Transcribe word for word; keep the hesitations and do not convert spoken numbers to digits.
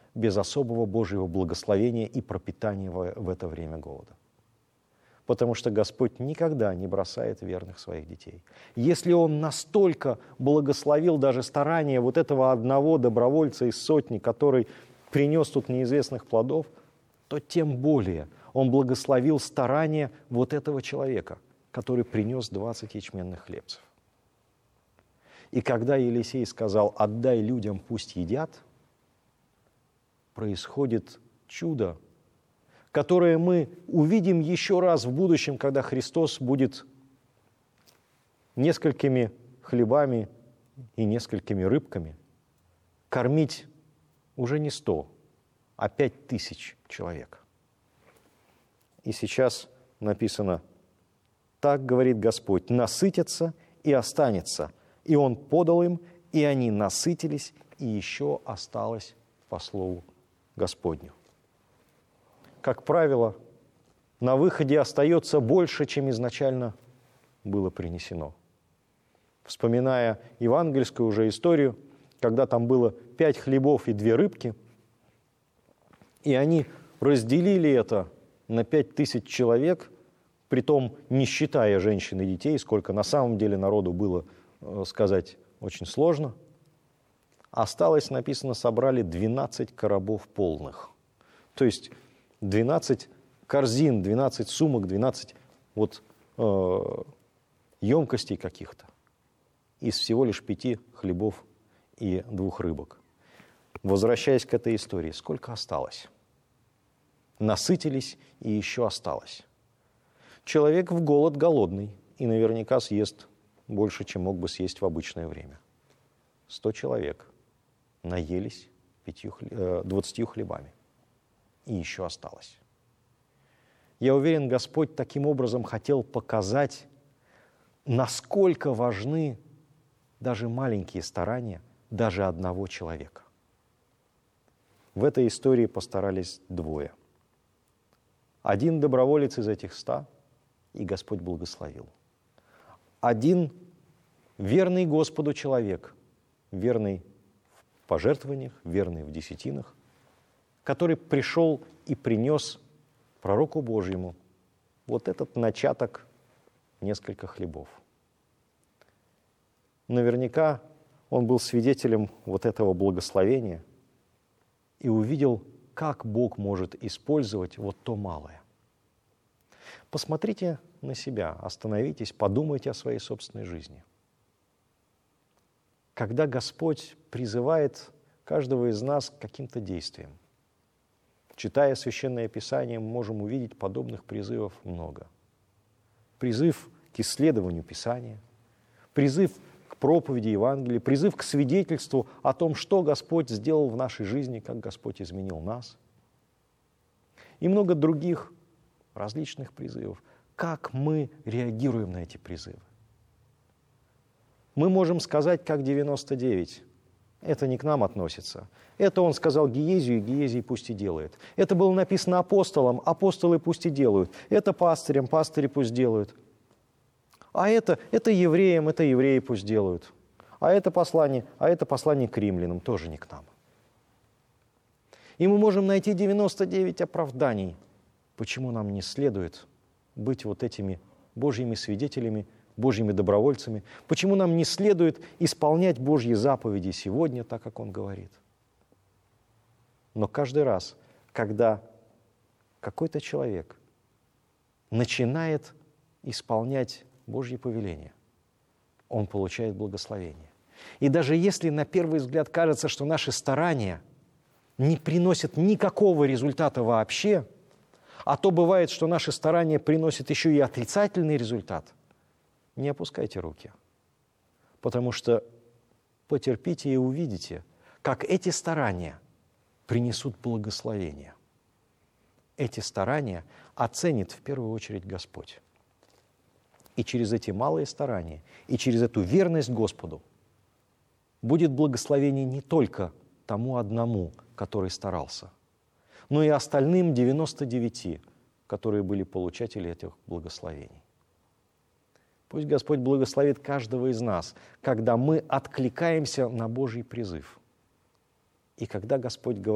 без особого Божьего благословения и пропитания в, в это время голода. Потому что Господь никогда не бросает верных своих детей. Если Он настолько благословил даже старания вот этого одного добровольца из сотни, который принес тут неизвестных плодов, то тем более Он благословил старания вот этого человека, который принес двадцать ячменных хлебцев. И когда Елисей сказал: «Отдай людям, пусть едят», происходит чудо, которое мы увидим еще раз в будущем, когда Христос будет несколькими хлебами и несколькими рыбками кормить уже не сто, а пять тысяч человек. И сейчас написано: «Так говорит Господь, насытятся и останется». И Он подал им, и они насытились, и еще осталось по слову Господню. Как правило, на выходе остается больше, чем изначально было принесено. Вспоминая евангельскую уже историю, когда там было пять хлебов и две рыбки, и они разделили это на пять тысяч человек, притом не считая женщин и детей, сколько на самом деле народу было, сказать очень сложно. Осталось, написано, собрали двенадцать коробов полных. То есть двенадцать корзин, двенадцать сумок, двенадцать вот, э, емкостей каких-то из всего лишь пяти хлебов и двух рыбок. Возвращаясь к этой истории, сколько осталось? Насытились, и еще осталось. Человек в голод голодный и наверняка съест больше, чем мог бы съесть в обычное время. Сто человек наелись пятью, двадцатью хлебами. И еще осталось. Я уверен, Господь таким образом хотел показать, насколько важны даже маленькие старания даже одного человека. В этой истории постарались двое. Один доброволец из этих ста, и Господь благословил. Один верный Господу человек, верный в пожертвованиях, верный в десятинах, который пришел и принес пророку Божьему вот этот начаток, несколько хлебов. Наверняка он был свидетелем вот этого благословения и увидел, как Бог может использовать вот то малое. Посмотрите на себя, остановитесь, подумайте о своей собственной жизни. Когда Господь призывает каждого из нас к каким-то действиям, читая Священное Писание, мы можем увидеть подобных призывов много. Призыв к исследованию Писания, призыв к проповеди Евангелия, призыв к свидетельству о том, что Господь сделал в нашей жизни, как Господь изменил нас. И много других различных призывов. Как мы реагируем на эти призывы? Мы можем сказать, как девяносто девять. Это не к нам относится. Это он сказал Гиезию, и Гиезий пусть и делает. Это было написано апостолам, апостолы пусть и делают. Это пастырям, пастыри пусть делают. А это, это евреям, это евреи пусть делают. А это послание, а это послание к римлянам, тоже не к нам. И мы можем найти девяносто девять оправданий, почему нам не следует быть вот этими Божьими свидетелями, Божьими добровольцами, почему нам не следует исполнять Божьи заповеди сегодня, так как Он говорит. Но каждый раз, когда какой-то человек начинает исполнять Божьи повеления, он получает благословение. И даже если на первый взгляд кажется, что наши старания не приносят никакого результата вообще, а то бывает, что наши старания приносят еще и отрицательный результат, не опускайте руки, потому что потерпите и увидите, как эти старания принесут благословение. Эти старания оценит в первую очередь Господь. И через эти малые старания, и через эту верность Господу будет благословение не только тому одному, который старался, но и остальным девяноста девяти, которые были получатели этих благословений. Пусть Господь благословит каждого из нас, когда мы откликаемся на Божий призыв. И когда Господь говорит,